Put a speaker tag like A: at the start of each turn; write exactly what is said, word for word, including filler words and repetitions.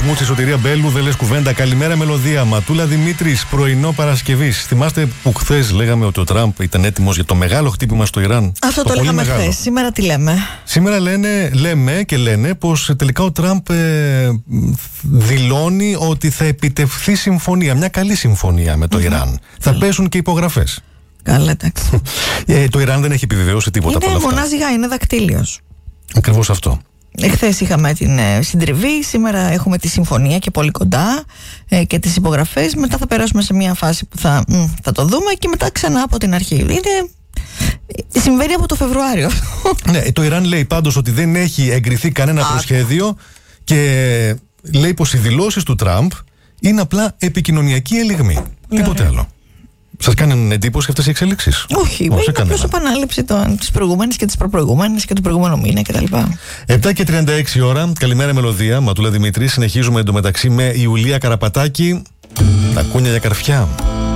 A: Μούτσης, Σωτηρία Μπέλου, δεν λες κουβέντα. Καλημέρα μελωδία. Ματούλα Δημήτρης, πρωινό Παρασκευής. Θυμάστε που χθες λέγαμε ότι ο Τραμπ ήταν έτοιμος για το μεγάλο χτύπημα στο Ιράν?
B: Αυτό το, το λέγαμε χθες. Σήμερα τι λέμε?
A: Σήμερα λένε, λέμε και λένε πως τελικά ο Τραμπ ε, δηλώνει ότι θα επιτευχθεί συμφωνία. Μια καλή συμφωνία με το mm-hmm. Ιράν. Θα πέσουν και υπογραφές.
B: Καλά, εντάξει.
A: ε, το Ιράν δεν έχει επιβεβαιώσει τίποτα από όλα αυτά.
B: Είναι μονάζιγα, είναι δακτύλιος.
A: Ακριβώς αυτό.
B: Εχθές είχαμε την ε, συντριβή, σήμερα έχουμε τη συμφωνία και πολύ κοντά ε, και τις υπογραφές. Μετά θα περάσουμε σε μια φάση που θα, μ, θα το δούμε και μετά ξανά από την αρχή. Είναι, συμβαίνει από το Φεβρουάριο.
A: Ναι, το Ιράν λέει πάντως ότι δεν έχει εγκριθεί κανένα προσχέδιο και λέει πως οι δηλώσεις του Τραμπ είναι απλά επικοινωνιακή ελιγμή. Τίποτε άλλο. Σας κάνουν εντύπωση αυτές οι εξελίξεις?
B: Όχι, είναι απλώς επανάληψη της προηγούμενης και της προπροηγούμενης και του προηγούμενου μήνα κτλ.
A: επτά και τριάντα έξι ώρα, καλημέρα μελωδία, Ματούλα Δημήτρη. Συνεχίζουμε εντωμεταξύ με Ιουλία Καραπατάκη. Τα κούνια για καρφιά.